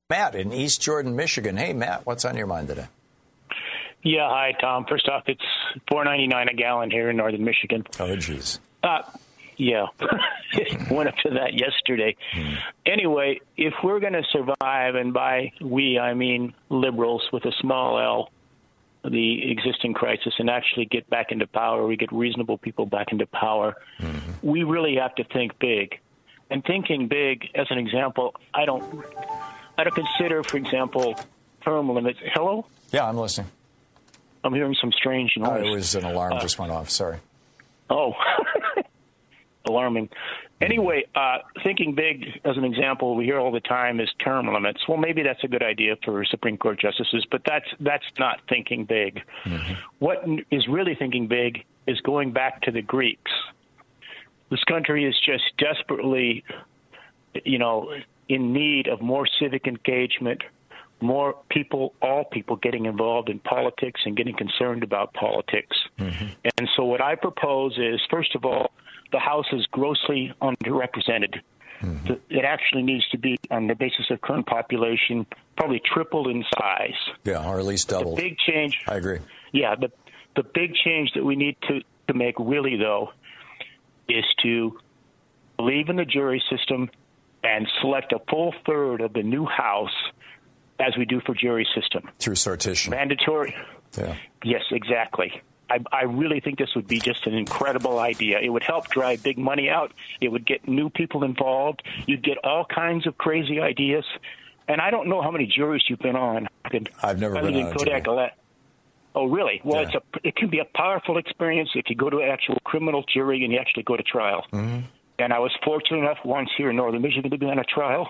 Matt in East Jordan, Michigan. Hey, Matt, what's on your mind today? Yeah, hi, Tom. First off, it's $4.99 a gallon here in northern Michigan. Oh, geez. Yeah, went up to that yesterday. Anyway, if we're going to survive, and by we, I mean liberals with a small L, the existing crisis, and actually get back into power, we get reasonable people back into power, we really have to think big. And thinking big, as an example, I don't consider, for example, term limits. Hello? Yeah, I'm listening. I'm hearing some strange noise. It was an alarm just went off. Sorry. Oh, alarming. Anyway, thinking big, as an example, we hear all the time is term limits. Well, maybe that's a good idea for Supreme Court justices, but that's not thinking big. What is really thinking big is going back to the Greeks. This country is just desperately, in need of more civic engagement, more people, all people getting involved in politics and getting concerned about politics. And so what I propose is, first of all, the House is grossly underrepresented. It actually needs to be, on the basis of current population, probably tripled in size. Yeah, or at least doubled. The big change. I agree. Yeah, the big change that we need to make really, though, is to believe in the jury system and select a full third of the new House as we do for jury system. Through sortition. Mandatory. Yeah. Yes, exactly. I really think this would be just an incredible idea. It would help drive big money out. It would get new people involved. You'd get all kinds of crazy ideas. And I don't know how many juries you've been on. I've never been on a jury. Oh, really? Well, Yeah. it can be a powerful experience if you go to an actual criminal jury and you actually go to trial. And I was fortunate enough once here in northern Michigan to be on a trial,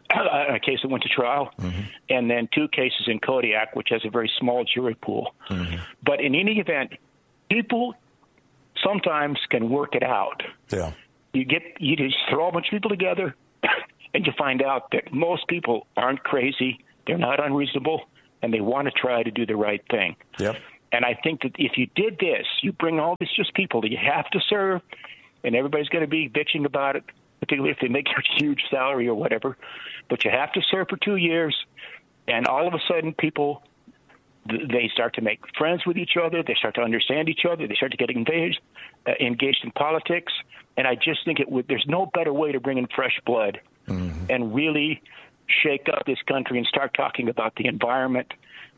a case that went to trial, and then 2 cases in Kodiak, which has a very small jury pool. But in any event, people sometimes can work it out. Yeah. You just throw a bunch of people together, and you find out that most people aren't crazy, they're not unreasonable, and they want to try to do the right thing. Yep. And I think that if you did this, you bring all this just people that you have to serve, and everybody's going to be bitching about it, particularly if they make a huge salary or whatever. But you have to serve for 2 years, and all of a sudden people, they start to make friends with each other. They start to understand each other. They start to get engaged in politics. And I just think there's no better way to bring in fresh blood and really shake up this country and start talking about the environment,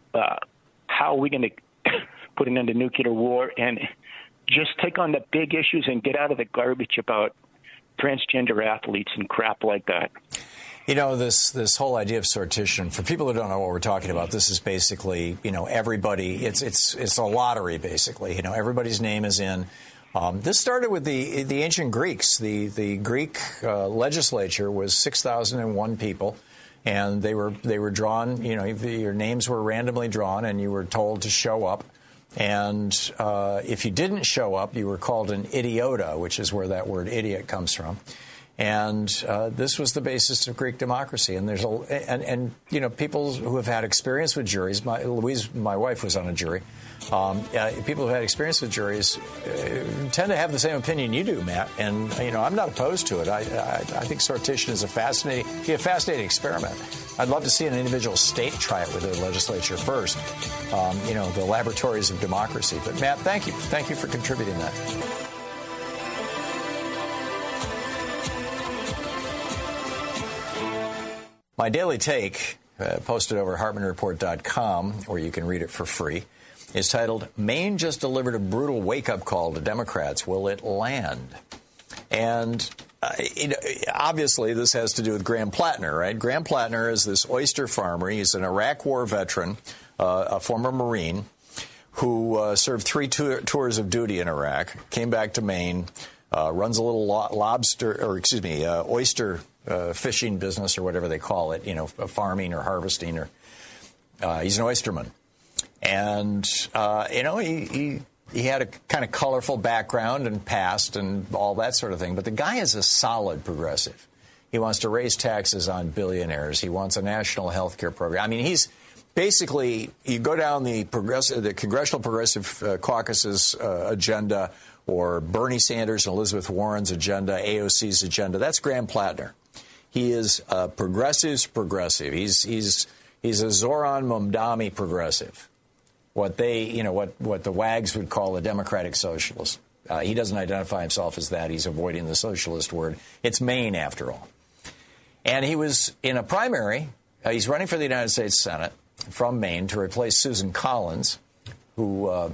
how are we going to put an end to nuclear war, and just take on the big issues and get out of the garbage about transgender athletes and crap like that. You know, this whole idea of sortition, for people who don't know what we're talking about, this is basically, everybody, it's a lottery, basically. Everybody's name is in. This started with the ancient Greeks. The Greek legislature was 6,001 people, and they were drawn, your names were randomly drawn, and you were told to show up. And if you didn't show up, you were called an idiota, which is where that word idiot comes from. And this was the basis of Greek democracy. And there's people who have had experience with juries. My wife was on a jury. People who have had experience with juries tend to have the same opinion you do, Matt. And I'm not opposed to it. I think sortition is a fascinating experiment. I'd love to see an individual state try it with their legislature first. The laboratories of democracy. But Matt, thank you. Thank you for contributing that. My daily take, posted over HartmannReport.com, where you can read it for free, is titled, Maine just delivered a brutal wake-up call to Democrats. Will it land? And obviously this has to do with Graham Plattner, right? Graham Plattner is this oyster farmer. He's an Iraq War veteran, a former Marine, who served 3 tours of duty in Iraq, came back to Maine, runs a little oyster fishing business or whatever they call it, farming or harvesting, or he's an oysterman. And, he had a kind of colorful background and past and all that sort of thing. But the guy is a solid progressive. He wants to raise taxes on billionaires. He wants a national health care program. I mean, he's basically, you go down the Congressional Progressive Caucus's agenda, or Bernie Sanders and Elizabeth Warren's agenda, AOC's agenda. That's Graham Plattner. He is a progressive. He's a Zoran Mamdani progressive. What the wags would call a democratic socialist. He doesn't identify himself as that. He's avoiding the socialist word. It's Maine, after all. And he was in a primary. He's running for the United States Senate from Maine to replace Susan Collins, who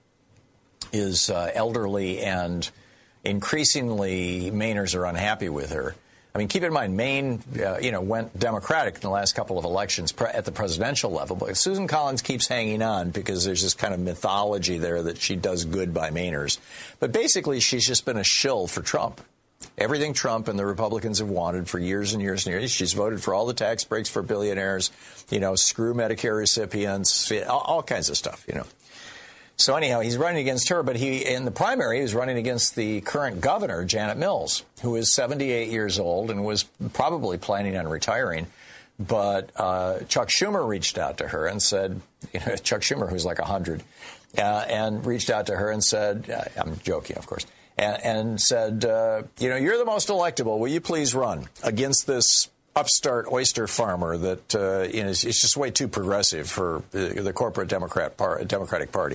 is elderly, and increasingly Mainers are unhappy with her. I mean, keep in mind, Maine, went Democratic in the last couple of elections at the presidential level. But Susan Collins keeps hanging on because there's this kind of mythology there that she does good by Mainers. But basically, she's just been a shill for Trump. Everything Trump and the Republicans have wanted for years and years and years. She's voted for all the tax breaks for billionaires, screw Medicare recipients, all kinds of stuff, So anyhow, he's running against her, but in the primary, he was running against the current governor, Janet Mills, who is 78 years old and was probably planning on retiring. But Chuck Schumer reached out to her and said, Chuck Schumer, who's like 100, and reached out to her and said, I'm joking, of course, and said, you're the most electable. Will you please run against this upstart oyster farmer that is just way too progressive for the corporate Democratic Party?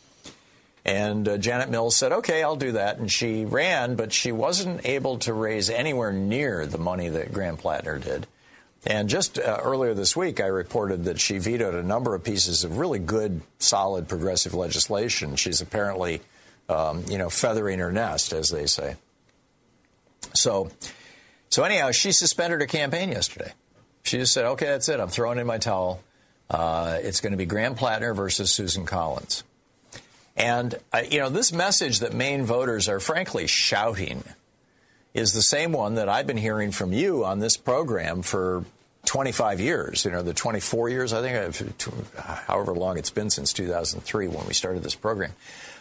And Janet Mills said, OK, I'll do that. And she ran, but she wasn't able to raise anywhere near the money that Graham Plattner did. And just earlier this week, I reported that she vetoed a number of pieces of really good, solid, progressive legislation. She's apparently, feathering her nest, as they say. So anyhow, she suspended her campaign yesterday. She just said, OK, that's it. I'm throwing in my towel. It's going to be Graham Plattner versus Susan Collins. And, this message that Maine voters are frankly shouting is the same one that I've been hearing from you on this program for 25 years, the 24 years, I think, however long it's been since 2003 when we started this program.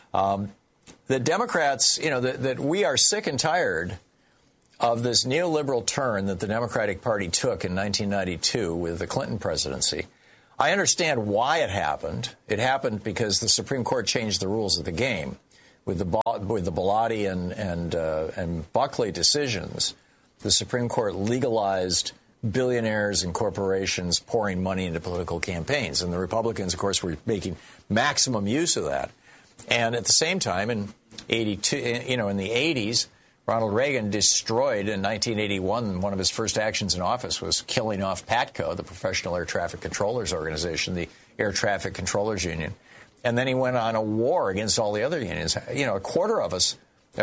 The Democrats, that we are sick and tired of this neoliberal turn that the Democratic Party took in 1992 with the Clinton presidency. I understand why it happened. It happened because the Supreme Court changed the rules of the game with the Bellotti and Buckley decisions. The Supreme Court legalized billionaires and corporations pouring money into political campaigns, and the Republicans, of course, were making maximum use of that. And at the same time, in in the 80s, Ronald Reagan destroyed, in 1981, one of his first actions in office was killing off PATCO, the Professional Air Traffic Controllers Organization, the Air Traffic Controllers Union. And then he went on a war against all the other unions. A third of us,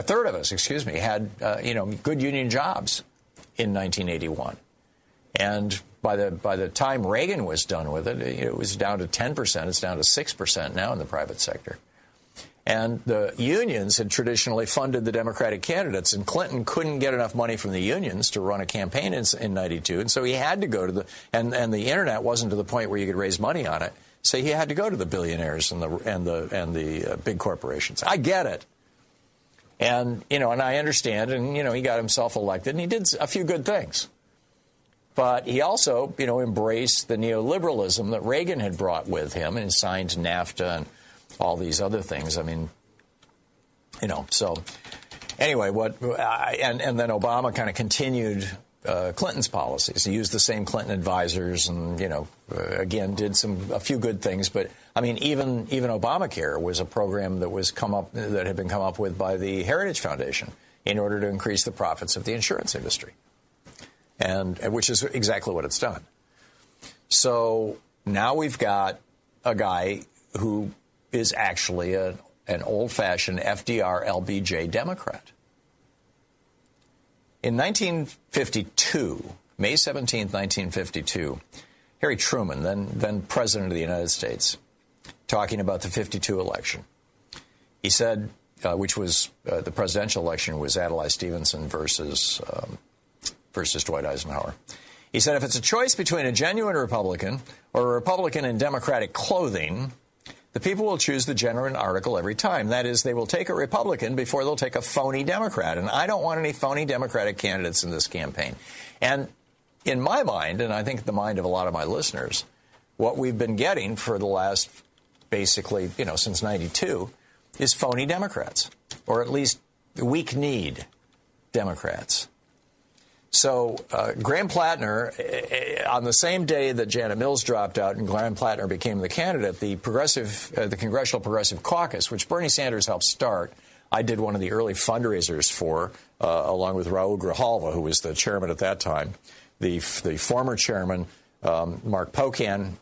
had, good union jobs in 1981. And by the time Reagan was done with it, it was down to 10%. It's down to 6% now in the private sector. And the unions had traditionally funded the Democratic candidates, and Clinton couldn't get enough money from the unions to run a campaign in 92, and so he had to go to and the internet wasn't to the point where you could raise money on it, so he had to go to the billionaires and the big corporations. I get it, and and I understand, and he got himself elected, and he did a few good things, but he also embraced the neoliberalism that Reagan had brought with him and signed NAFTA and all these other things. I mean, so anyway, and then Obama kind of continued Clinton's policies. He used the same Clinton advisors and, again, did a few good things. But I mean, even Obamacare was a program that had been come up with by the Heritage Foundation in order to increase the profits of the insurance industry, and which is exactly what it's done. So now we've got a guy who is actually an old-fashioned FDR LBJ Democrat. In 1952, May 17th, 1952, Harry Truman, then President of the United States, talking about the 52 election, he said, which was the presidential election was Adlai Stevenson versus Dwight Eisenhower. He said, if it's a choice between a genuine Republican or a Republican in Democratic clothing, the people will choose the genuine article every time. That is, they will take a Republican before they'll take a phony Democrat. And I don't want any phony Democratic candidates in this campaign. And in my mind, and I think the mind of a lot of my listeners, what we've been getting for the last, basically, since 92, is phony Democrats, or at least weak-kneed Democrats. So Graham Plattner, on the same day that Janet Mills dropped out and Graham Plattner became the candidate, the Congressional Progressive Caucus, which Bernie Sanders helped start, I did one of the early fundraisers for, along with Raul Grijalva, who was the chairman at that time. The former chairman, Mark Pocan,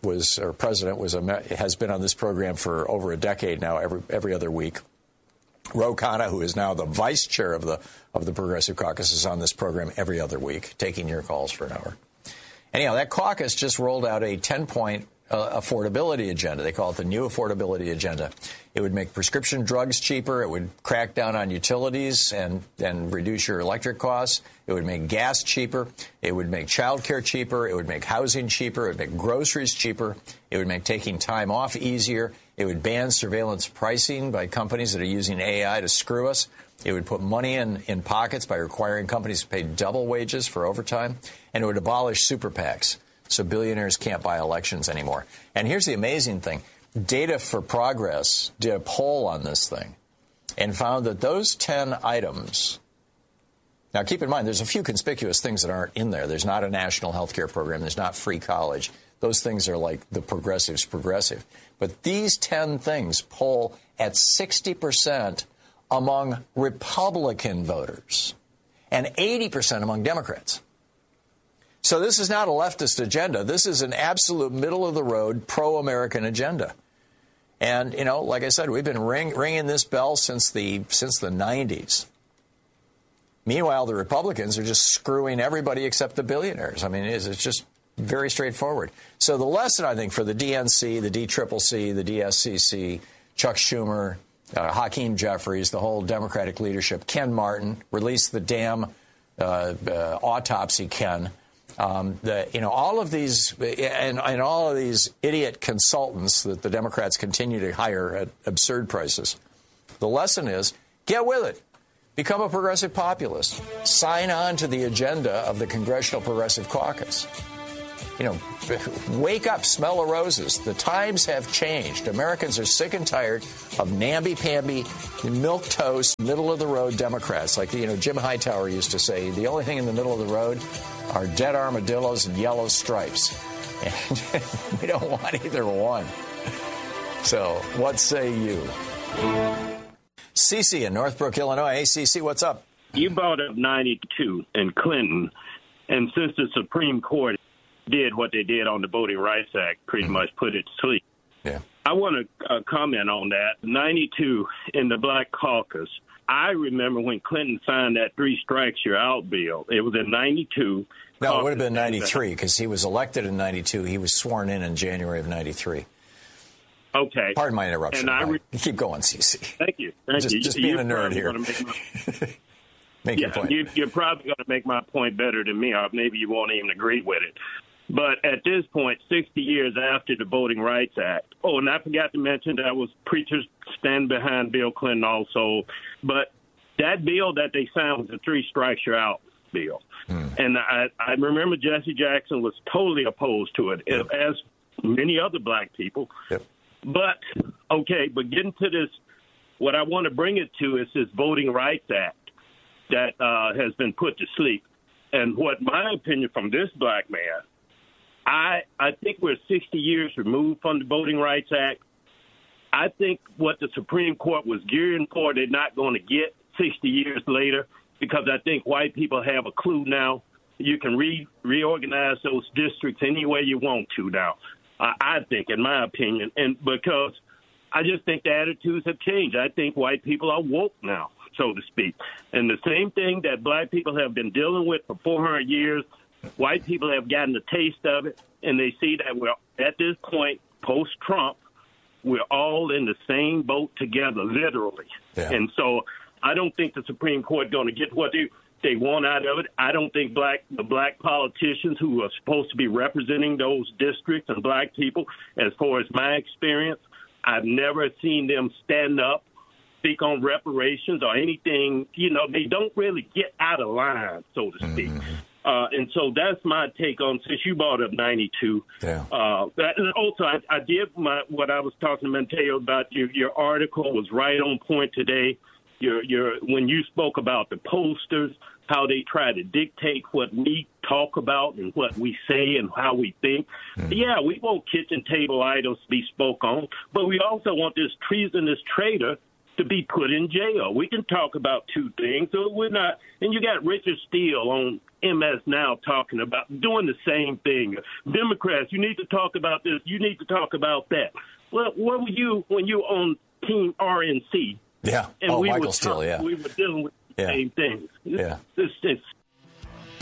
has been on this program for over a decade now, every other week. Ro Khanna, who is now the vice chair of the Progressive Caucus, is on this program every other week, taking your calls for an hour. Anyhow, that caucus just rolled out a 10-point affordability agenda. They call it the new affordability agenda. It would make prescription drugs cheaper. It would crack down on utilities and reduce your electric costs. It would make gas cheaper. It would make child care cheaper. It would make housing cheaper. It would make groceries cheaper. It would make taking time off easier. It would ban surveillance pricing by companies that are using AI to screw us. It would put money in pockets by requiring companies to pay double wages for overtime. And it would abolish super PACs, so billionaires can't buy elections anymore. And here's the amazing thing. Data for Progress did a poll on this thing and found that those 10 items. Now, keep in mind, there's a few conspicuous things that aren't in there. There's not a national health care program. There's not free college. Those things are like the progressives' progressive. But these 10 things poll at 60% among Republican voters and 80% among Democrats. So this is not a leftist agenda. This is an absolute middle-of-the-road, pro-American agenda. And, you know, like I said, we've been ringing this bell since the 90s. Meanwhile, the Republicans are just screwing everybody except the billionaires. I mean, it's just very straightforward. So the lesson, I think, for the DNC, the DCCC, the DSCC, Chuck Schumer, Hakeem Jeffries, the whole Democratic leadership, Ken Martin, release the damn autopsy Ken. All of these and all of these idiot consultants that the Democrats continue to hire at absurd prices. The lesson is, get with it. Become a progressive populist. Sign on to the agenda of the Congressional Progressive Caucus. You know, wake up, smell the roses. The times have changed. Americans are sick and tired of namby-pamby, milquetoast, middle-of-the-road Democrats. Like, you know, Jim Hightower used to say, the only thing in the middle of the road are dead armadillos and yellow stripes. And we don't want either one. So what say you? Cece in Northbrook, Illinois. Hey, Cece, what's up? You brought up 92 and Clinton, and since the Supreme Court did what they did on the Voting Rights Act, pretty much put it to sleep. Yeah. I want to comment on that. 92 in the Black Caucus. I remember when Clinton signed that Three Strikes You're Out bill. It was in 92. No, it would have been 93 because he was elected in 92. He was sworn in January of 93. Okay. Pardon my interruption. Keep going, Cece. Thank you. Just being a nerd here. Make your point. You're probably going to make my point better than me, or maybe you won't even agree with it. But at this point, 60 years after the Voting Rights Act, and I forgot to mention that was preachers stand behind Bill Clinton also, but that bill that they signed was the Three Strikes You're Out bill. And I remember Jesse Jackson was totally opposed to it, as many other black people. Yep. But getting to this, what I want to bring it to is this Voting Rights Act that has been put to sleep. And what my opinion from this black man, I think we're 60 years removed from the Voting Rights Act. I think what the Supreme Court was gearing for, they're not going to get 60 years later, because I think white people have a clue now. You can reorganize those districts any way you want to now, I think, in my opinion. And because I just think the attitudes have changed. I think white people are woke now, so to speak. And the same thing that black people have been dealing with for 400 years, white people have gotten a taste of it, and they see that we're at this point, post-Trump, we're all in the same boat together, literally. Yeah. And so I don't think the Supreme Court is going to get what they want out of it. I don't think the black politicians who are supposed to be representing those districts and black people, as far as my experience, I've never seen them stand up, speak on reparations or anything. You know, they don't really get out of line, so to speak. And so that's my take on, since you brought up 92. Yeah. And also, I did what I was talking to Mateo about. Your article was right on point today. when you spoke about the posters, how they try to dictate what we talk about and what we say and how we think. Yeah, we want kitchen table items to be spoke on, but we also want this treasonous traitor to be put in jail. We can talk about two things, so we're not. And you got Richard Steele on MS Now talking about doing the same thing. Democrats, you need to talk about this. You need to talk about that. Well, where were you when you were on Team RNC? Yeah. And Michael Steele, yeah. We were dealing with the same things. It's